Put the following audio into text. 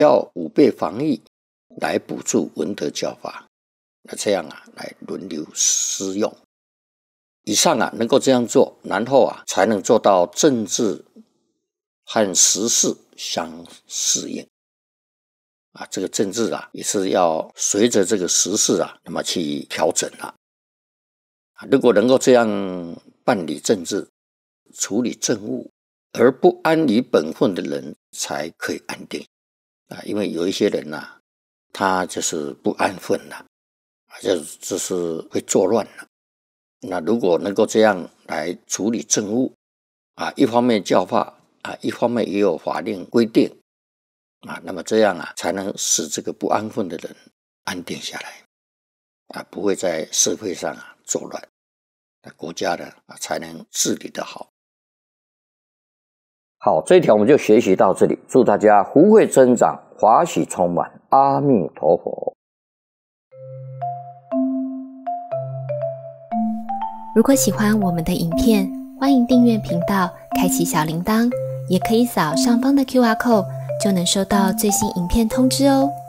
要5倍防疫来补助文德教法，那这样来轮流施用。以上能够这样做，然后才能做到政治和时事相适应。这个政治也是要随着这个时事那么去调整如果能够这样办理政治、处理政务，而不安于本分的人才可以安定因为有一些人他就是不安分就是会作乱那如果能够这样来处理政务一方面教化一方面也有法令规定那么这样才能使这个不安分的人安定下来不会在社会上作乱，那国家才能治理得好。好，这一条我们就学习到这里，祝大家福慧增长，华喜充满，阿弥陀佛。 如果喜欢我们的影片，欢迎订阅频道，开启小铃铛，也可以扫上方的 QR code，就能收到最新影片通知哦。